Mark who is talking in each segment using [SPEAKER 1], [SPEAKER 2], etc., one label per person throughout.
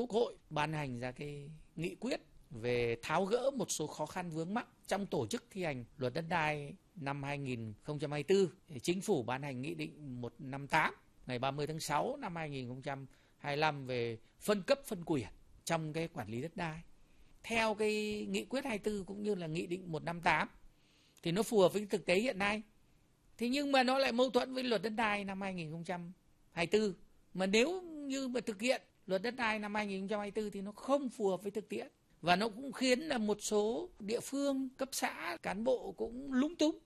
[SPEAKER 1] Quốc hội ban hành ra cái nghị quyết về tháo gỡ một số khó khăn vướng mắc trong tổ chức thi hành luật đất đai năm 2024. Chính phủ ban hành nghị định 158 ngày 30 tháng 6 năm 2025 về phân cấp phân quyền trong cái quản lý đất đai. Theo cái nghị quyết 24 cũng như là nghị định 158 thì nó phù hợp với thực tế hiện nay. Thế nhưng mà nó lại mâu thuẫn với luật đất đai năm 2024. Mà nếu như mà thực hiện luật đất đai năm 2024 thì nó không phù hợp với thực tiễn. Và nó cũng khiến là một số địa phương, cấp xã, cán bộ cũng lúng túng.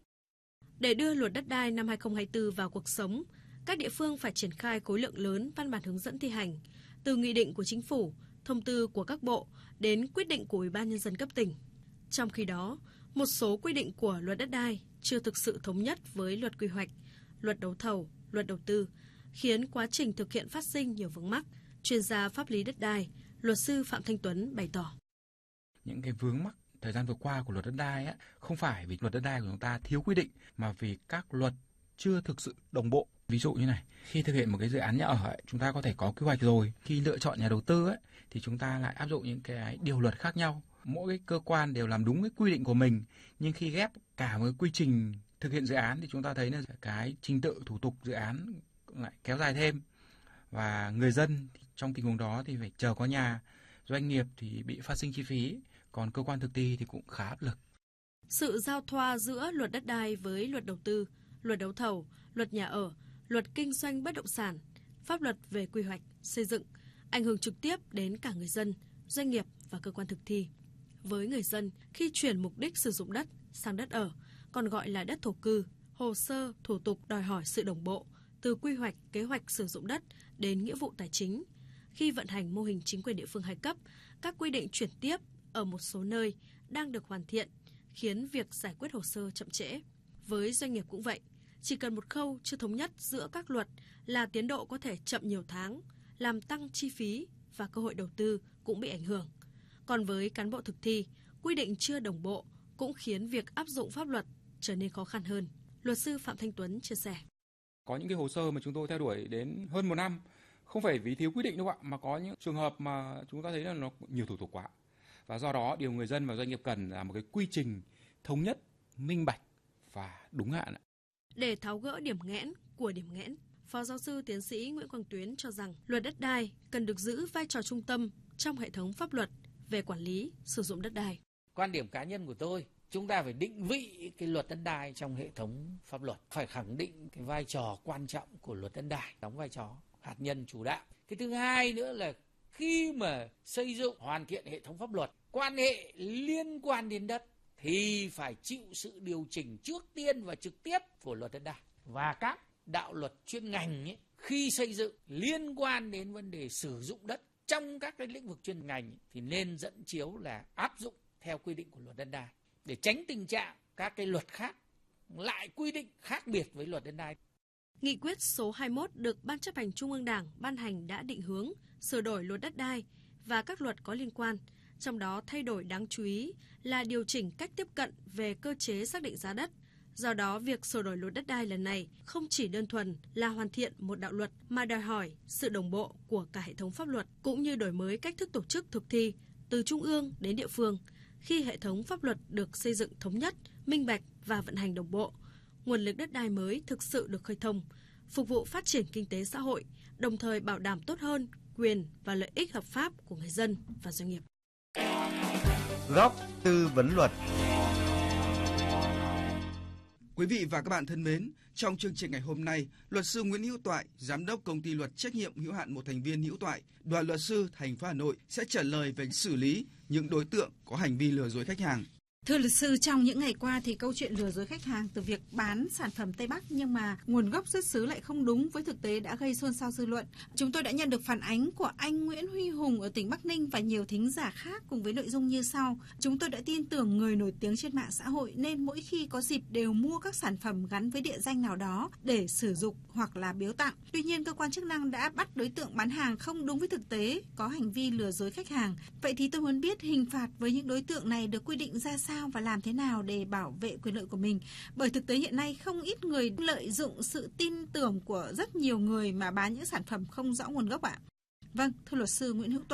[SPEAKER 2] Để đưa luật đất đai năm 2024 vào cuộc sống, các địa phương phải triển khai khối lượng lớn văn bản hướng dẫn thi hành, từ nghị định của chính phủ, thông tư của các bộ đến quyết định của Ủy ban Nhân dân cấp tỉnh. Trong khi đó, một số quy định của luật đất đai chưa thực sự thống nhất với luật quy hoạch, luật đấu thầu, luật đầu tư, khiến quá trình thực hiện phát sinh nhiều vướng mắc. Chuyên gia pháp lý đất đai, luật sư Phạm Thanh Tuấn bày tỏ.
[SPEAKER 3] Những cái vướng mắc thời gian vừa qua của luật đất đai không phải vì luật đất đai của chúng ta thiếu quy định mà vì các luật chưa thực sự đồng bộ. Ví dụ như này, khi thực hiện một cái dự án nhà ở chúng ta có thể có quy hoạch rồi, khi lựa chọn nhà đầu tư thì chúng ta lại áp dụng những cái điều luật khác nhau. Mỗi cái cơ quan đều làm đúng cái quy định của mình, nhưng khi ghép cả một quy trình thực hiện dự án thì chúng ta thấy là cái trình tự thủ tục dự án lại kéo dài thêm, và người dân trong tình huống đó thì phải chờ có nhà, doanh nghiệp thì bị phát sinh chi phí, còn cơ quan thực thi thì cũng khá áp lực.
[SPEAKER 2] Sự giao thoa giữa luật đất đai với luật đầu tư, luật đấu thầu, luật nhà ở, luật kinh doanh bất động sản, pháp luật về quy hoạch, xây dựng ảnh hưởng trực tiếp đến cả người dân, doanh nghiệp và cơ quan thực thi. Với người dân, khi chuyển mục đích sử dụng đất sang đất ở, còn gọi là đất thổ cư, hồ sơ, thủ tục đòi hỏi sự đồng bộ, từ quy hoạch, kế hoạch sử dụng đất đến nghĩa vụ tài chính. Khi vận hành mô hình chính quyền địa phương hai cấp, các quy định chuyển tiếp ở một số nơi đang được hoàn thiện, khiến việc giải quyết hồ sơ chậm trễ. Với doanh nghiệp cũng vậy, chỉ cần một khâu chưa thống nhất giữa các luật là tiến độ có thể chậm nhiều tháng, làm tăng chi phí và cơ hội đầu tư cũng bị ảnh hưởng. Còn với cán bộ thực thi, quy định chưa đồng bộ cũng khiến việc áp dụng pháp luật trở nên khó khăn hơn. Luật sư Phạm Thanh Tuấn chia sẻ.
[SPEAKER 4] Có những cái hồ sơ mà chúng tôi theo đuổi đến hơn 1 năm, không phải vì thiếu quy định đâu ạ, mà có những trường hợp mà chúng ta thấy là nó nhiều thủ tục quá. Và do đó điều người dân và doanh nghiệp cần là một cái quy trình thống nhất, minh bạch và đúng hạn.
[SPEAKER 2] Để tháo gỡ điểm nghẽn của điểm nghẽn, Phó giáo sư tiến sĩ Nguyễn Quang Tuyến cho rằng luật đất đai cần được giữ vai trò trung tâm trong hệ thống pháp luật về quản lý sử dụng đất đai.
[SPEAKER 1] Quan điểm cá nhân của tôi, chúng ta phải định vị cái luật đất đai trong hệ thống pháp luật, phải khẳng định cái vai trò quan trọng của luật đất đai, đóng vai trò hạt nhân chủ đạo. Cái thứ hai nữa là khi mà xây dựng hoàn thiện hệ thống pháp luật, quan hệ liên quan đến đất thì phải chịu sự điều chỉnh trước tiên và trực tiếp của luật đất đai. Và các đạo luật chuyên ngành khi xây dựng liên quan đến vấn đề sử dụng đất trong các cái lĩnh vực chuyên ngành thì nên dẫn chiếu là áp dụng theo quy định của luật đất đai để tránh tình trạng các cái luật khác lại quy định khác biệt với luật đất đai.
[SPEAKER 2] Nghị quyết số 21 được Ban Chấp hành Trung ương Đảng ban hành đã định hướng sửa đổi luật đất đai và các luật có liên quan, trong đó thay đổi đáng chú ý là điều chỉnh cách tiếp cận về cơ chế xác định giá đất. Do đó, việc sửa đổi luật đất đai lần này không chỉ đơn thuần là hoàn thiện một đạo luật mà đòi hỏi sự đồng bộ của cả hệ thống pháp luật cũng như đổi mới cách thức tổ chức thực thi từ trung ương đến địa phương. Khi hệ thống pháp luật được xây dựng thống nhất, minh bạch và vận hành đồng bộ, nguồn lực đất đai mới thực sự được khơi thông, phục vụ phát triển kinh tế xã hội, đồng thời bảo đảm tốt hơn quyền và lợi ích hợp pháp của người dân và doanh nghiệp.
[SPEAKER 5] Góc tư vấn luật.
[SPEAKER 6] Quý vị và các bạn thân mến, trong chương trình ngày hôm nay, luật sư Nguyễn Hữu Toại, giám đốc công ty luật trách nhiệm hữu hạn một thành viên Hữu Toại, đoàn luật sư thành phố Hà Nội sẽ trả lời về xử lý những đối tượng có hành vi lừa dối khách hàng.
[SPEAKER 7] Thưa luật sư, trong những ngày qua thì câu chuyện lừa dối khách hàng từ việc bán sản phẩm Tây Bắc nhưng mà nguồn gốc xuất xứ lại không đúng với thực tế đã gây xôn xao dư luận. Chúng tôi đã nhận được phản ánh của anh Nguyễn Huy Hùng ở tỉnh Bắc Ninh và nhiều thính giả khác cùng với nội dung như sau. Chúng tôi đã tin tưởng người nổi tiếng trên mạng xã hội nên mỗi khi có dịp đều mua các sản phẩm gắn với địa danh nào đó để sử dụng hoặc là biếu tặng. Tuy nhiên, cơ quan chức năng đã bắt đối tượng bán hàng không đúng với thực tế, có hành vi lừa dối khách hàng. Vậy thì tôi muốn biết hình phạt với những đối tượng này được quy định ra sao và làm thế nào để bảo vệ quyền lợi của mình. Bởi thực tế hiện nay không ít người lợi dụng sự tin tưởng của rất nhiều người mà bán những sản phẩm không rõ nguồn gốc ạ. Vâng, thưa luật sư Nguyễn Hữu Toại,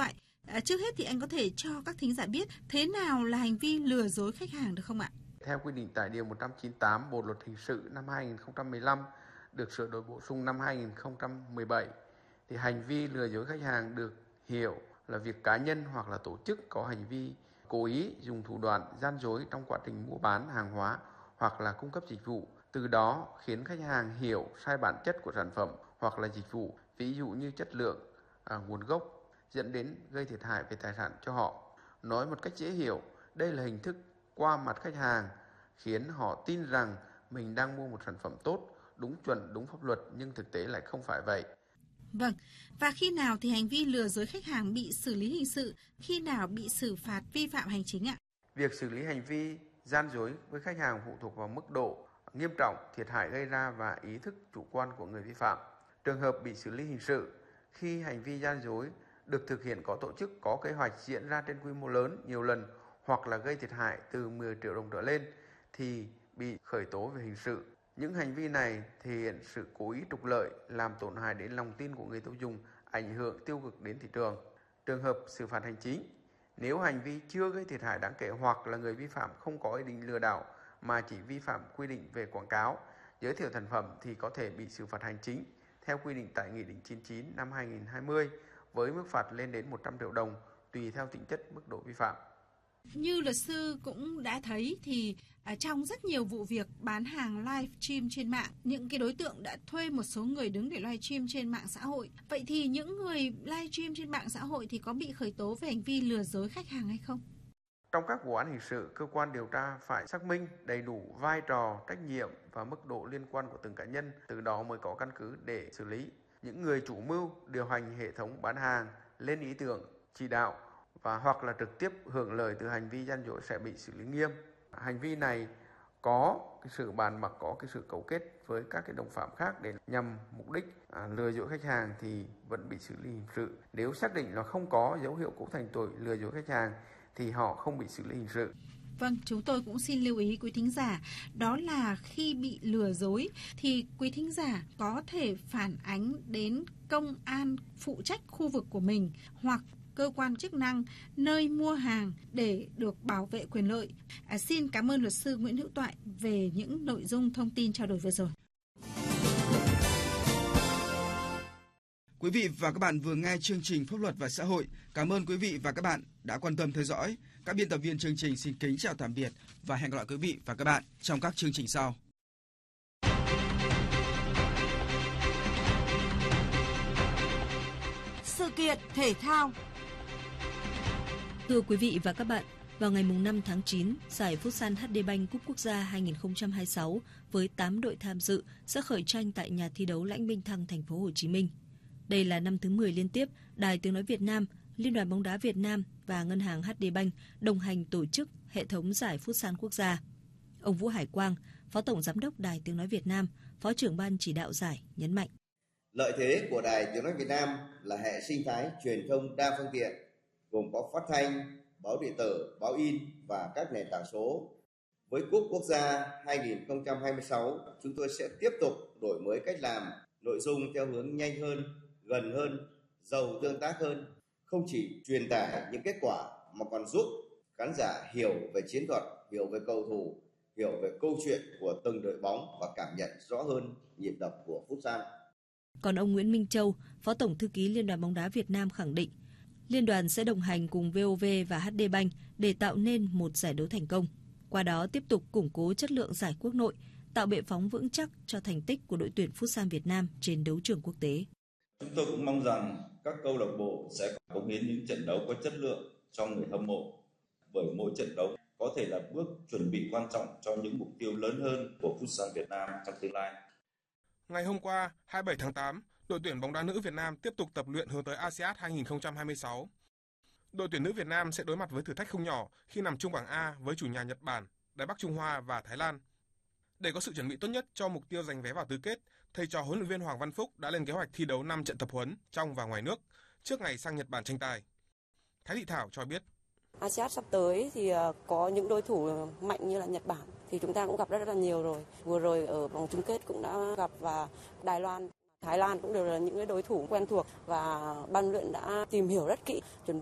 [SPEAKER 7] Trước hết thì anh có thể cho các thính giả biết thế nào là hành vi lừa dối khách hàng được không ạ?
[SPEAKER 8] Theo quy định tại Điều 198 Bộ Luật Hình sự năm 2015 được sửa đổi bổ sung năm 2017, thì hành vi lừa dối khách hàng được hiểu là việc cá nhân hoặc là tổ chức có hành vi cố ý dùng thủ đoạn gian dối trong quá trình mua bán hàng hóa hoặc là cung cấp dịch vụ, từ đó khiến khách hàng hiểu sai bản chất của sản phẩm hoặc là dịch vụ, ví dụ như chất lượng, nguồn gốc, dẫn đến gây thiệt hại về tài sản cho họ. Nói một cách dễ hiểu, đây là hình thức qua mặt khách hàng, khiến họ tin rằng mình đang mua một sản phẩm tốt, đúng chuẩn, đúng pháp luật, nhưng thực tế lại không phải vậy.
[SPEAKER 7] Vâng, và khi nào thì hành vi lừa dối khách hàng bị xử lý hình sự, khi nào bị xử phạt vi phạm hành chính ạ?
[SPEAKER 8] Việc xử lý hành vi gian dối với khách hàng phụ thuộc vào mức độ nghiêm trọng, thiệt hại gây ra và ý thức chủ quan của người vi phạm. Trường hợp bị xử lý hình sự khi hành vi gian dối được thực hiện có tổ chức, có kế hoạch, diễn ra trên quy mô lớn, nhiều lần hoặc là gây thiệt hại từ 10 triệu đồng trở lên thì bị khởi tố về hình sự. Những hành vi này thể hiện sự cố ý trục lợi, làm tổn hại đến lòng tin của người tiêu dùng, ảnh hưởng tiêu cực đến thị trường. Trường hợp xử phạt hành chính, nếu hành vi chưa gây thiệt hại đáng kể hoặc là người vi phạm không có ý định lừa đảo mà chỉ vi phạm quy định về quảng cáo, giới thiệu sản phẩm thì có thể bị xử phạt hành chính theo quy định tại Nghị định 99 năm 2020 với mức phạt lên đến 100 triệu đồng tùy theo tính chất mức độ vi phạm.
[SPEAKER 7] Như luật sư cũng đã thấy thì trong rất nhiều vụ việc bán hàng live stream trên mạng, những cái đối tượng đã thuê một số người đứng để live stream trên mạng xã hội. Vậy thì những người live stream trên mạng xã hội thì có bị khởi tố về hành vi lừa dối khách hàng hay không?
[SPEAKER 8] Trong các vụ án hình sự, cơ quan điều tra phải xác minh đầy đủ vai trò, trách nhiệm và mức độ liên quan của từng cá nhân, từ đó mới có căn cứ để xử lý. Những người chủ mưu điều hành hệ thống bán hàng, lên ý tưởng, chỉ đạo và hoặc là trực tiếp hưởng lợi từ hành vi gian dối sẽ bị xử lý nghiêm. Hành vi này có cái sự bàn bạc, có cái sự cấu kết với các cái đồng phạm khác để nhằm mục đích lừa dối khách hàng thì vẫn bị xử lý hình sự. Nếu xác định là không có dấu hiệu cấu thành tội lừa dối khách hàng thì họ không bị xử lý hình sự.
[SPEAKER 7] Vâng, chúng tôi cũng xin lưu ý quý thính giả, đó là khi bị lừa dối thì quý thính giả có thể phản ánh đến công an phụ trách khu vực của mình hoặc cơ quan chức năng nơi mua hàng để được bảo vệ quyền lợi. Xin cảm ơn luật sư Nguyễn Hữu Toại về những nội dung thông tin trao đổi vừa rồi.
[SPEAKER 6] Quý vị và các bạn vừa nghe chương trình Pháp luật và xã hội. Cảm ơn quý vị và các bạn đã quan tâm theo dõi. Các biên tập viên chương trình xin kính chào tạm biệt và hẹn gặp lại quý vị và các bạn trong các chương trình sau.
[SPEAKER 9] Sự kiện thể thao.
[SPEAKER 2] Thưa quý vị và các bạn, vào ngày 5 tháng 9, giải Futsal HD Bank Cúp Quốc gia 2026 với 8 đội tham dự sẽ khởi tranh tại nhà thi đấu Lãnh Minh Thăng, thành phố Hồ Chí Minh. Đây là năm thứ 10 liên tiếp Đài Tiếng nói Việt Nam, Liên đoàn bóng đá Việt Nam và Ngân hàng HD Bank đồng hành tổ chức hệ thống giải Futsal quốc gia. Ông Vũ Hải Quang, Phó Tổng Giám đốc Đài Tiếng nói Việt Nam, Phó trưởng ban chỉ đạo giải nhấn mạnh.
[SPEAKER 10] Lợi thế của Đài Tiếng nói Việt Nam là hệ sinh thái truyền thông đa phương tiện, gồm có phát thanh, báo điện tử, báo in và các nền tảng số. Với Cúp Quốc gia 2026, chúng tôi sẽ tiếp tục đổi mới cách làm, nội dung theo hướng nhanh hơn, gần hơn, giàu tương tác hơn, không chỉ truyền tải những kết quả mà còn giúp khán giả hiểu về chiến thuật, hiểu về cầu thủ, hiểu về câu chuyện của từng đội bóng và cảm nhận rõ hơn nhịp đập của futsal.
[SPEAKER 2] Còn ông Nguyễn Minh Châu, Phó Tổng Thư ký Liên đoàn bóng đá Việt Nam khẳng định, Liên đoàn sẽ đồng hành cùng VOV và HD Bank để tạo nên một giải đấu thành công. Qua đó tiếp tục củng cố chất lượng giải quốc nội, tạo bệ phóng vững chắc cho thành tích của đội tuyển futsal Việt Nam trên đấu trường quốc tế.
[SPEAKER 11] Chúng tôi cũng mong rằng các câu lạc bộ sẽ cống hiến những trận đấu có chất lượng cho người hâm mộ, bởi mỗi trận đấu có thể là bước chuẩn bị quan trọng cho những mục tiêu lớn hơn của futsal Việt Nam trong tương lai.
[SPEAKER 12] Ngày hôm qua, 27 tháng 8, đội tuyển bóng đá nữ Việt Nam tiếp tục tập luyện hướng tới ASEAN 2026. Đội tuyển nữ Việt Nam sẽ đối mặt với thử thách không nhỏ khi nằm chung bảng A với chủ nhà Nhật Bản, Đài Bắc Trung Hoa và Thái Lan. Để có sự chuẩn bị tốt nhất cho mục tiêu giành vé vào tứ kết, thầy trò huấn luyện viên Hoàng Văn Phúc đã lên kế hoạch thi đấu 5 trận tập huấn trong và ngoài nước trước ngày sang Nhật Bản tranh tài. Thái Thị Thảo cho biết.
[SPEAKER 13] ASEAN sắp tới thì có những đối thủ mạnh như là Nhật Bản thì chúng ta cũng gặp rất là nhiều rồi. Vừa rồi ở vòng chung kết cũng đã gặp, và Đài Loan, Thái Lan cũng đều là những đối thủ quen thuộc và ban luyện đã tìm hiểu rất kỹ, chuẩn bị